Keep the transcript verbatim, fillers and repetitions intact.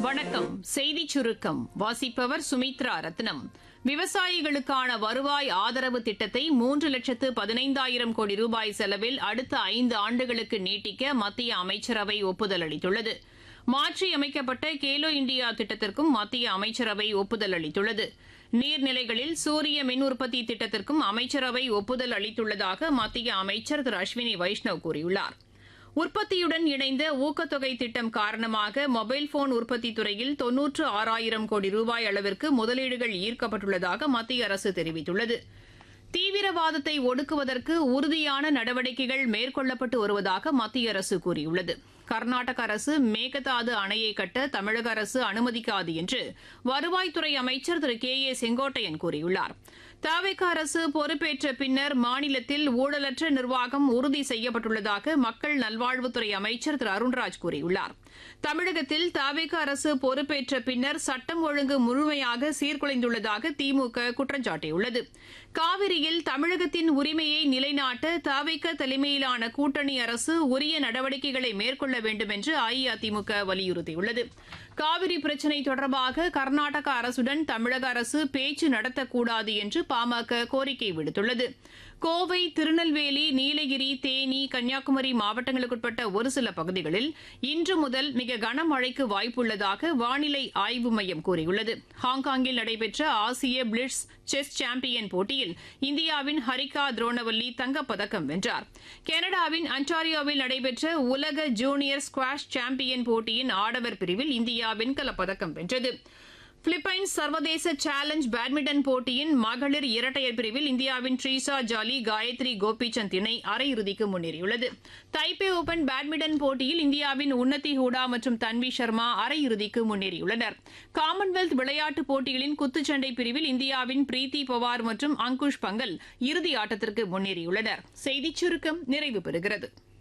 வணக்கம். செய்திச் சுருக்கம் வாசிப்பவர் சுமித்ரா ரத்னம். விவசாயிகளுக்கான வருவாய் ஆதரவு திட்டத்தை மூன்று லட்சத்து பதினைந்தாயிரம் கோடி ரூபாய் செலவில் அடுத்த ஐந்து ஆண்டுகளுக்கு நீட்டிக்க மத்திய அமைச்சரவை ஒப்புதல் அளித்துள்ளது. மாற்றியமைக்கப்பட்ட கேலோ இண்டியா திட்டத்திற்கும் மத்திய அமைச்சரவை ஒப்புதல் அளித்துள்ளது. நீர்நிலைகளில் சூரிய மின் உற்பத்தி திட்டத்திற்கும் அமைச்சரவை ஒப்புதல் அளித்துள்ளதாக மத்திய அமைச்சர் திரு அஸ்வினி வைஷ்ணவ் கூறியுள்ளார். உற்பத்தியுடன் இணைந்த ஊக்கத்தொகை திட்டம் காரணமாக மொபைல் போன் உற்பத்தி துறையில் தொன்னூற்று ஆறாயிரம் கோடி ரூபாய் அளவிற்கு முதலீடுகள் ஈர்க்கப்பட்டுள்ளதாக மத்திய அரசு தெரிவித்துள்ளது. தீவிரவாதத்தை ஒடுக்குவதற்கு உறுதியான நடவடிக்கைகள் மேற்கொள்ளப்பட்டு வருவதாக மத்திய அரசு கூறியுள்ளது. கர்நாடக அரசு மேகதாது அணையை கட்ட தமிழக அரசு அனுமதிக்காது என்று வருவாய்த்துறை அமைச்சர் திரு கே ஏ செங்கோட்டையன் கூறியுள்ளார். தவிக அரசு பொறுப்பேற்ற பின்னர் மாநிலத்தில் ஊழலற்ற நிர்வாகம் உறுதி செய்யப்பட்டுள்ளதாக மக்கள் நல்வாழ்வுத்துறை அமைச்சர் திரு அருண்ராஜ் கூறியுள்ளார். தமிழகத்தில் தவிக அரசு பொறுப்பேற்ற பின்னர் சட்டம் ஒழுங்கு முழுமையாக சீர்குலைந்துள்ளதாக திமுக குற்றம் சாட்டியுள்ளது. காவிரியில் தமிழகத்தின் உரிமையை நிலைநாட்ட தவிக தலைமையிலான கூட்டணி அரசு உரிய நடவடிக்கைகளை மேற்கொள்ள வேண்டும் என்று அஇஅதிமுக வலியுறுத்தியுள்ளது. காவிரி பிரச்சினை தொடர்பாக கர்நாடக அரசுடன் தமிழக அரசு பேச்சு நடத்தக்கூடாது என்று பாமக கோரிக்கை விடுத்துள்ளது. கோவை, திருநெல்வேலி, நீலகிரி, தேனி, கன்னியாகுமரி மாவட்டங்களுக்குட்பட்ட ஒரு சில பகுதிகளில் இன்று முதல் மிக கனமழைக்கு வாய்ப்புள்ளதாக வானிலை ஆய்வு மையம் கூறியுள்ளது. ஹாங்காங்கில் நடைபெற்ற ஆசிய பிளிட்ஸ் செஸ் சாம்பியன் போட்டியில் இந்தியாவின் ஹரிகா துரோணவல்லி தங்கப்பதக்கம் வென்றார். கனடாவின் அன்டாரியோவில் நடைபெற்ற உலக ஜூனியர் ஸ்குவாஷ் சாம்பியன் போட்டியின் ஆடவர் பிரிவில் இந்தியா வெண்கலப் பதக்கம் வென்றது. பிலிப்பைன்ஸ் சர்வதேச சேலஞ்ச் பேட்மிண்டன் போட்டியின் மகளிர் இரட்டையர் பிரிவில் இந்தியாவின் ட்ரீசா ஜாலி, காயத்ரி கோபிசந்த் இணை அரையிறுதிக்கு முன்னேறியுள்ளது. தைப்பே ஓபன் பேட்மிண்டன் போட்டியில் இந்தியாவின் உன்னதி ஹூடா மற்றும் தன்வி சர்மா அரையிறுதிக்கு முன்னேறியுள்ளனர். காமன்வெல்த் விளையாட்டுப் போட்டிகளின் குத்துச்சண்டை பிரிவில் இந்தியாவின் பிரீத்தி பவார் மற்றும் அங்குஷ் பங்கல் இறுதி ஆட்டத்திற்கு முன்னேறியுள்ளனர். செய்திச் சுருக்கம் நிறைவு பெறுகிறது.